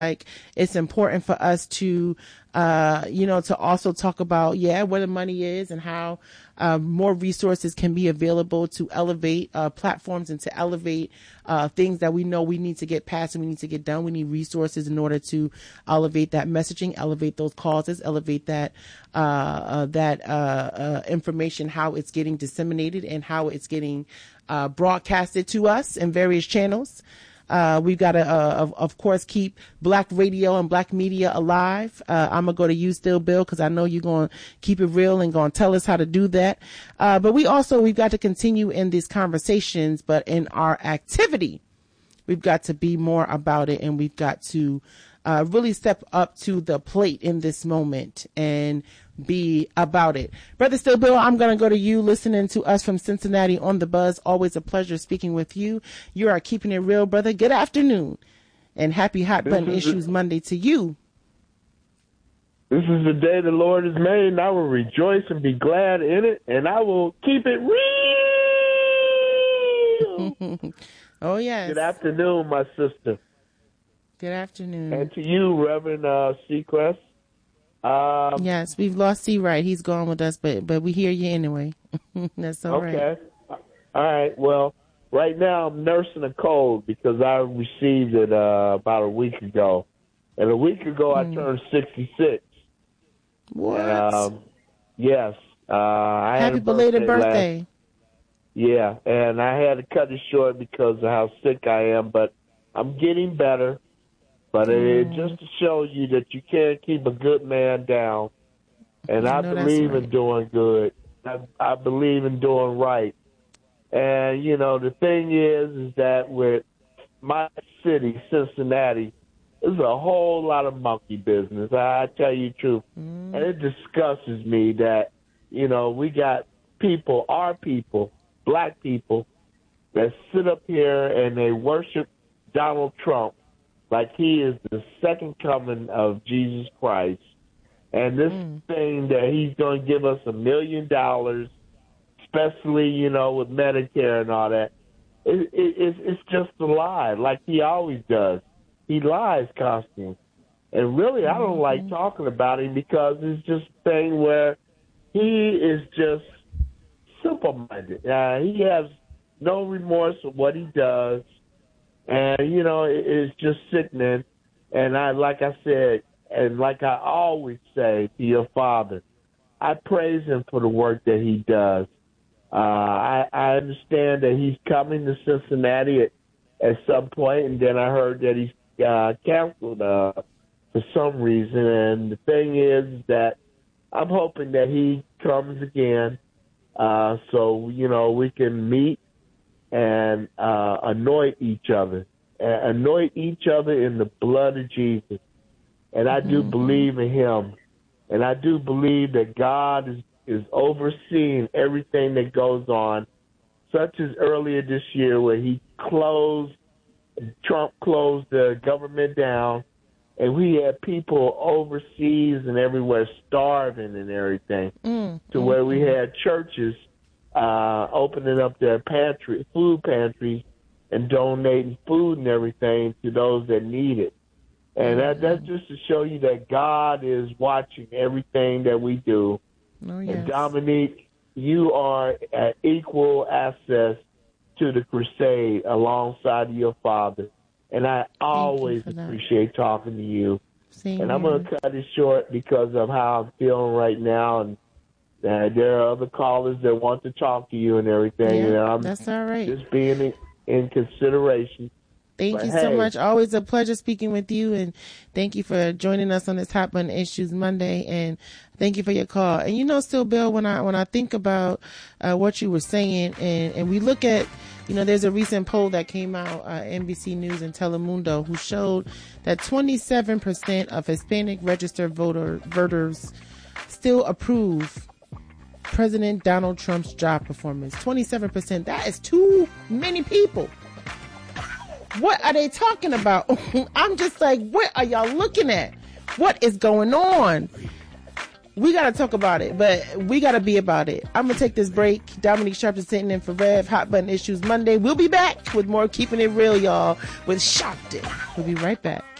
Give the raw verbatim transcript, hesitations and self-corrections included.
like it's important for us to, uh, you know, to also talk about, yeah, where the money is and how uh, more resources can be available to elevate uh, platforms and to elevate uh, things that we know we need to get past and we need to get done. We need resources in order to elevate that messaging, elevate those causes, elevate that uh, uh, that uh, uh, information, how it's getting disseminated and how it's getting uh, broadcasted to us in various channels. Uh, we've got to, uh, of, of course, keep black radio and black media alive. Uh, I'm going to go to you still, Bill, because I know you're going to keep it real and going to tell us how to do that. Uh, but we also, we've got to continue in these conversations, but in our activity, we've got to be more about it, and we've got to uh, really step up to the plate in this moment and be about it. Brother Still Bill, I'm going to go to you, listening to us from Cincinnati on the Buzz. Always a pleasure speaking with you. You are keeping it real, brother. Good afternoon and happy Hot Button Issues a, Monday to you. This is the day the Lord has made, and I will rejoice and be glad in it, and I will keep it real. Oh, yes. Good afternoon, my sister. Good afternoon. And to you, Reverend uh, Seacrest. Um, yes, we've lost C. Wright. He's gone with us, but but we hear you anyway. That's all okay. right. Okay. All right. Well, right now I'm nursing a cold because I received it uh, about a week ago. And a week ago mm. I turned sixty-six. What? And, um, yes. Uh, I Happy had a belated birthday. Last, yeah, and I had to cut it short because of how sick I am, but I'm getting better. But it, mm. just to show you that you can't keep a good man down. And I, I believe right. in doing good. I, I believe in doing right. And, you know, the thing is, is that with my city, Cincinnati, there's a whole lot of monkey business. I, I tell you the truth. Mm. And it disgusts me that, you know, we got people, our people, black people, that sit up here and they worship Donald Trump like he is the second coming of Jesus Christ. And this mm. thing that he's going to give us a million dollars, especially, you know, with Medicare and all that, it, it, it's, it's just a lie, like he always does. He lies constantly. And really, I don't mm-hmm. like talking about him because it's just a thing where he is just simple-minded. Uh, he has no remorse for what he does. And, you know, it, it's just sickening. And I, like I said, and like I always say to your father, I praise him for the work that he does. Uh, I, I understand that he's coming to Cincinnati at, at some point, and then I heard that he's uh, canceled uh, for some reason. And the thing is that I'm hoping that he comes again uh, so, you know, we can meet and uh, anoint each other, and anoint each other in the blood of Jesus. And I do mm-hmm. believe in him, and I do believe that God is, is overseeing everything that goes on, such as earlier this year where he closed, Trump closed the government down, and we had people overseas and everywhere starving and everything, mm-hmm. to where we had churches Uh, opening up their pantry, food pantries, and donating food and everything to those that need it. And that, that's just to show you that God is watching everything that we do. Oh, yes. And Dominique, you are at equal access to the crusade alongside of your father. And I always appreciate talking to you. Same and I'm here. going to cut it short because of how I'm feeling right now. And Uh, there are other callers that want to talk to you and everything. Yeah, and I'm that's all right. Just being in, in consideration. Thank but you hey, so much. Always a pleasure speaking with you, and thank you for joining us on this Hot Button Issues Monday. And thank you for your call. And you know, still, Bill, when I when I think about uh, what you were saying, and and we look at, you know, there's a recent poll that came out, uh, N B C News and Telemundo, who showed that twenty-seven percent of Hispanic registered voter voters still approve President Donald Trump's job performance. twenty-seven percent. That is too many people. What are they talking about? I'm just like, what are y'all looking at? What is going on? We got to talk about it, but we got to be about it. I'm going to take this break. Dominique Sharp is sitting in for Rev. Hot Button Issues Monday. We'll be back with more Keeping It Real, y'all, with Sharpton. We'll be right back.